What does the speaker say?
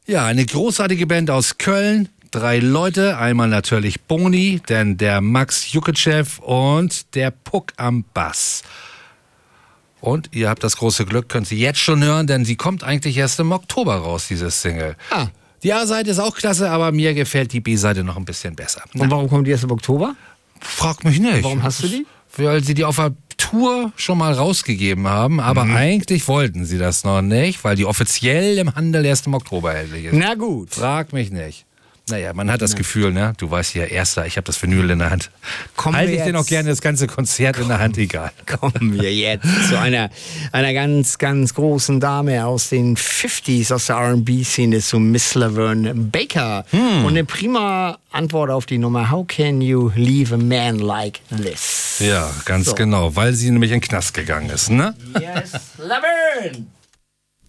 Ja, eine großartige Band aus Köln. 3 Leute, einmal natürlich Boni, dann der Max Jukitschew und der Puck am Bass. Und ihr habt das große Glück, könnt sie jetzt schon hören, denn sie kommt eigentlich erst im Oktober raus, diese Single. Die A-Seite ist auch klasse, aber mir gefällt die B-Seite noch ein bisschen besser. Und warum kommt die erst im Oktober? Frag mich nicht. Warum hast du die? Weil sie die auf der Tour schon mal rausgegeben haben, aber eigentlich wollten sie das noch nicht, weil die offiziell im Handel erst im Oktober erhältlich ist. Na gut. Frag mich nicht. Naja, man hat das Gefühl, ne? Du weißt ja, Erster, ich habe das Vinyl in der Hand. Halte ich dir noch gerne das ganze Konzert in der Hand, egal. Kommen wir jetzt zu einer ganz, ganz großen Dame aus den 50s, aus der R&B-Szene, zu Miss Laverne Baker. Und eine prima Antwort auf die Nummer How Can You Leave a Man Like This? Ja, ganz genau, weil sie nämlich in den Knast gegangen ist, ne? Yes, Laverne!